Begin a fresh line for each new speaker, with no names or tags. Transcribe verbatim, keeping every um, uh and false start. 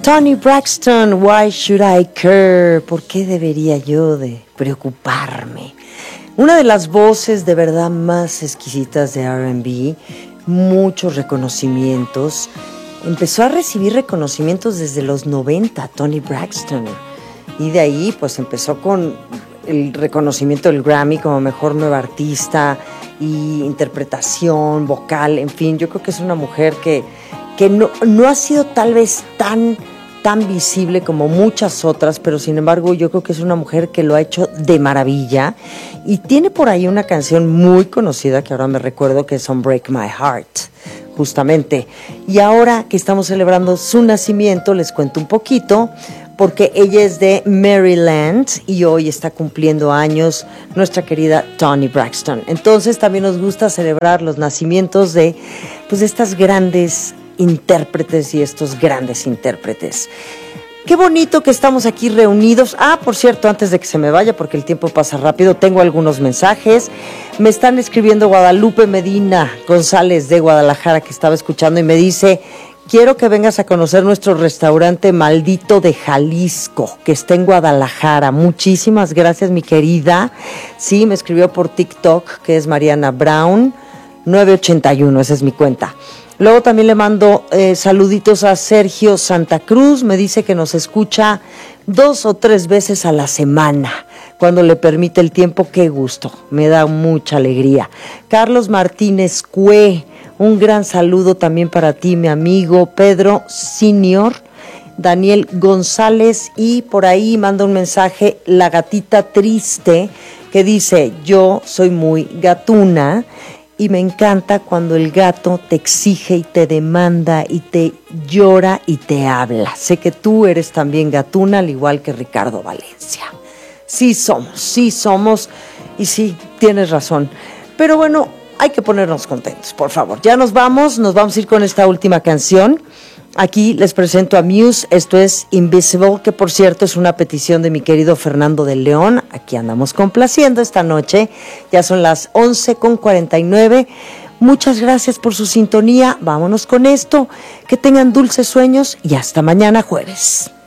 Toni Braxton, Why Should I Care? ¿Por qué debería yo de preocuparme? Una de las voces de verdad más exquisitas de R and B, muchos reconocimientos. Empezó a recibir reconocimientos desde los noventa, Toni Braxton. Y de ahí pues empezó con el reconocimiento del Grammy como mejor nueva artista y interpretación, vocal, en fin. Yo creo que es una mujer que, que no, no ha sido tal vez tan... tan visible como muchas otras, pero sin embargo yo creo que es una mujer que lo ha hecho de maravilla y tiene por ahí una canción muy conocida que ahora me recuerdo, que es Unbreak My Heart, justamente. Y ahora que estamos celebrando su nacimiento, les cuento un poquito, porque ella es de Maryland y hoy está cumpliendo años nuestra querida Toni Braxton. Entonces también nos gusta celebrar los nacimientos de, pues, de estas grandes intérpretes y estos grandes intérpretes. Qué bonito que estamos aquí reunidos. Ah, por cierto, antes de que se me vaya, porque el tiempo pasa rápido, tengo algunos mensajes. Me están escribiendo Guadalupe Medina González de Guadalajara, que estaba escuchando, y me dice: quiero que vengas a conocer nuestro restaurante Maldito de Jalisco, que está en Guadalajara. Muchísimas gracias, mi querida. Sí, me escribió por TikTok, que es Mariana Brown nueve ochenta y uno, esa es mi cuenta. Luego también le mando eh, saluditos a Sergio Santa Cruz. Me dice que nos escucha dos o tres veces a la semana, cuando le permite el tiempo. Qué gusto, me da mucha alegría. Carlos Martínez Cue, un gran saludo también para ti, mi amigo. Pedro Senior, Daniel González, y por ahí manda un mensaje La Gatita Triste, que dice: yo soy muy gatuna y me encanta cuando el gato te exige y te demanda y te llora y te habla. Sé que tú eres también gatuna, al igual que Ricardo Valencia. Sí somos, sí somos, y sí, tienes razón. Pero bueno, hay que ponernos contentos, por favor. Ya nos vamos, nos vamos a ir con esta última canción. Aquí les presento a Muse, esto es Invisible, que por cierto es una petición de mi querido Fernando de León. Aquí andamos complaciendo esta noche, ya son las once con cuarenta y nueve. Muchas gracias por su sintonía, vámonos con esto, que tengan dulces sueños y hasta mañana jueves.